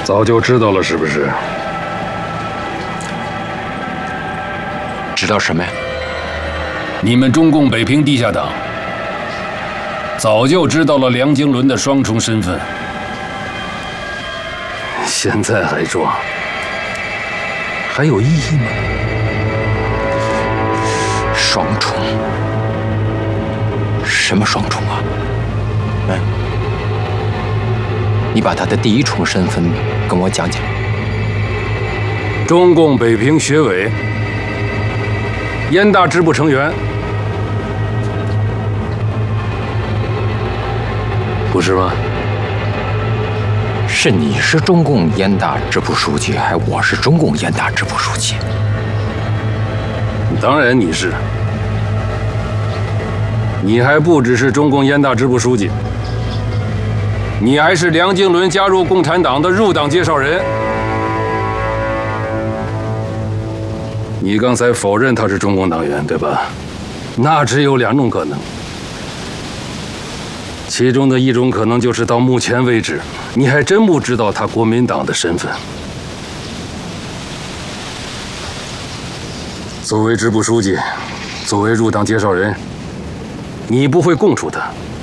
早就知道了是不是？ 知道什么呀？ 你们中共北平地下党早就知道了梁经纶的双重身份，现在还装，还有意义吗？ 双重？什么双重啊？嗯，你把他的第一重身份跟我讲讲。 中共北平学委、燕大支部成员，不是吗？ 是你是中共燕大支部书记，还我是中共燕大支部书记？ 当然你是。你还不只是中共燕大支部书记，你还是梁经纶加入共产党的入党介绍人。你刚才否认他是中共党员，对吧？那只有两种可能，其中的一种可能就是到目前为止，你还真不知道他国民党的身份。作为支部书记，作为入党介绍人，你不会供出他，